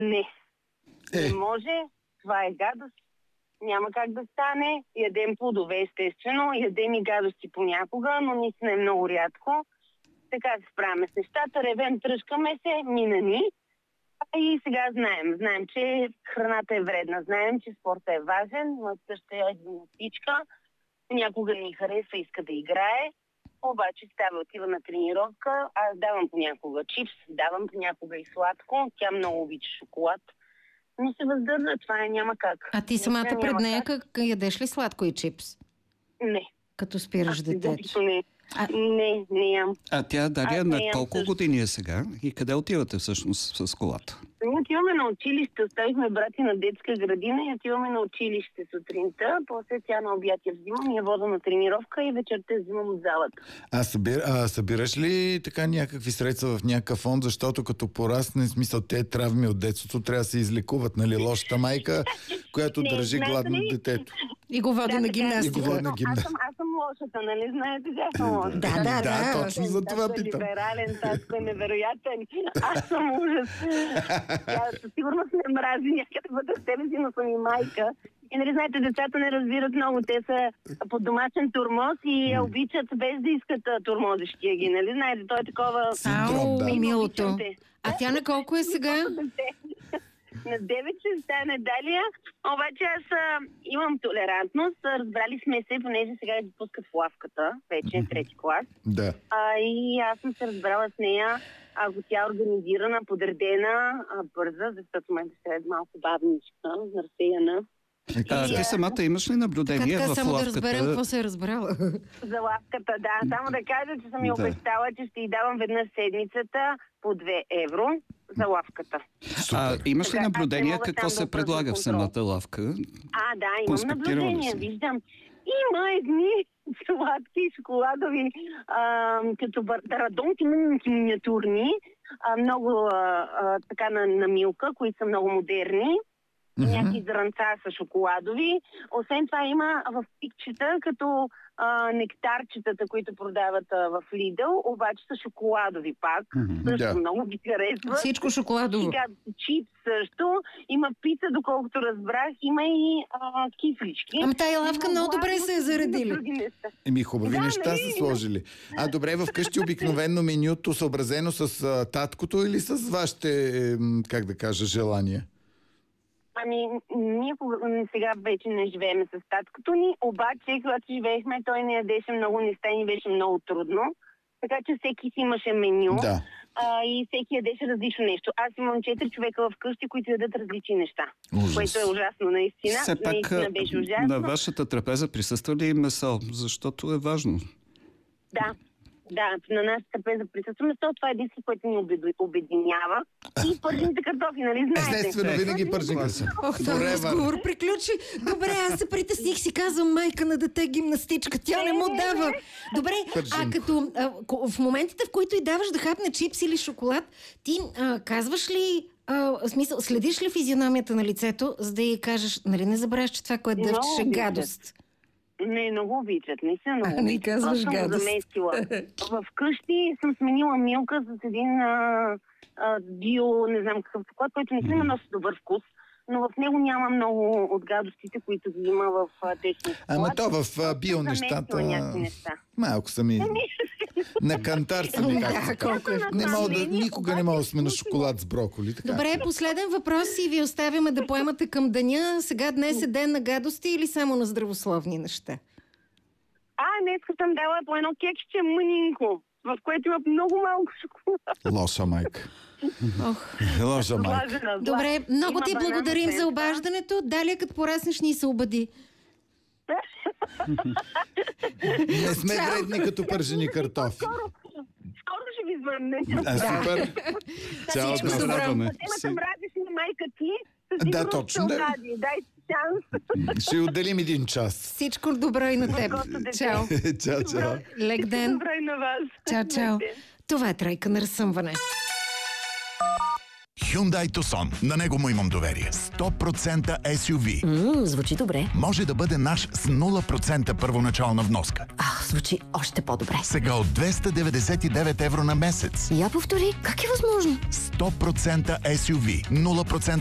Не. Не може. Това е гадост. Няма как да стане. Ядем плодове, естествено. Ядем и гадости понякога, но наистина е много рядко. Така се справяме с нещата. Ревем, тръжкаме се, мина ни. И сега знаем, че храната е вредна. Знаем, че спортът е важен. Мъжта ще е гимнастичка. Някога ни харесва, иска да играе. Обаче отива на тренировка. Аз давам понякога чипс, давам понякога и сладко. Тя много обича шоколад. Но се въздържа, това няма как. А ти самата пред нея ядеш ли сладко и чипс? Не. Като спираш детето? Не ям. А тя, Дария, на колко години е сега? И къде отивате всъщност с колата? Ние отиваме на училище. Оставихме брати на детска градина и отиваме на училище сутринта. После тя на обяд я взимам, я вода на тренировка и вечерта я взимам от залата. Събираш ли така някакви средства в някакъв фонд, защото като порасне, смисъл, те травми от детството трябва да се излекуват, нали, лошата майка, която държи гладно детето. И го води на гимнастика. Аз съм лошата, нали? Знаете, че съм лошата. Да, точно за това питам. Либерален, татко е невероятен. Аз съм ужас. Тя със сигурност не мрази някъде вътре в себе си, но съм и майка. И нали знаете, децата не разбират много. Те са под домашен тормоз и обичат без да искат тормозещия ги, нали? Знаете, той е такова... Ау, милото. А тя на колко е сега? На 9 ще стане Далия, обаче аз имам толерантност. Разбрали сме се, понеже сега я пускат в лавката, вече е 3-ти клас. Да. И аз съм се разбрала с нея, ако тя е организирана, подредена, бърза, защото ме ще е малко бавничка, разсеяна. Ти самата имаш ли наблюдение в лавката? Само да разберем какво се е разбрала. За лавката, да. Само да кажа, че съм я обещала, че ще й давам веднъж седмицата по 2 евро за лавката. Имаш ли наблюдение какво се предлага в самата лавка? Да, имам наблюдение, виждам. Има едни сладки, шоколадови, като радонки миниатюрни, много така на милка, които са много модерни. Някакви зранца са шоколадови. Освен това има в пикчета, като нектарчетата, които продават в Lidl, обаче са шоколадови пак. Също много ги харесва. Всичко шоколадово. Чипс също. Има пица, доколкото разбрах. Има и кифлички. Тая лавка много добре се е заредили. Хубави неща са сложили. Добре, вкъщи обикновено менюто съобразено с таткото или с вашите, как да кажа, желания? Ние сега вече не живеем с таткото ни, обаче, когато живеехме, той не ядеше много неща и ни беше много трудно. Така че всеки си имаше меню и всеки ядеше различно нещо. Аз имам 4 човека вкъщи, които ядат различни неща. Ужас. Което е ужасно, наистина. Все пак беше ужасно. На вашата трапеза присъства ли месо? Защото е важно. Да, на нас трапеза присъства месо. Това е единството, което ни обединява. И пържените картофи, нали знаете? Естествено, винаги пържени картофи. този разговор приключи. Добре, аз се притесних, си казвам, майка на дете гимнастичка. Тя не му дава. Добре, като в моментите, в които й даваш да хапне чипс или шоколад, ти казваш ли, смисъл, следиш ли физиономията на лицето, за да й кажеш, нали не забравяш, че това, което дъвчеш е гадост? Не, много обичат. Не са много обичат. Не казваш гадост. Вкъщи съм сменила милка с един био, не знам какъв шоколад, който не си носи добър вкус, но в него няма много от гадостите, които ги има в техния шоколад. То в био нещата... Малко са ми... На кантар са ми, никога не мога да сме на шоколад с броколи. Така. Добре, последен въпрос и ви оставяме да поемате към деня. Сега днес е ден на гадости или само на здравословни неща? Днес съм дала по едно кекче мънинко, в което има много малко шоколад. Лоша майка. Лоша майка. Добре, много ти благодарим за обаждането. Далее, като пораснеш, ни се обади. Не сме вредни като пържени картофи. Скоро ще ви звънне. Супер. Чао, всичко добро. Темата мразиш на майка ти. Да, точно. Дай шанс. Ще отделим 1 час. Всичко добро и на теб. Чао. Чао. Лек ден. Добро и на вас. Чао. Това е Тройка на разсъмване. Hyundai Tucson. На него му имам доверие. 100% SUV. Звучи добре. Може да бъде наш с 0% първоначална вноска. Звучи още по-добре. Сега от 299 евро на месец. Я повтори, как е възможно? 100% SUV. 0%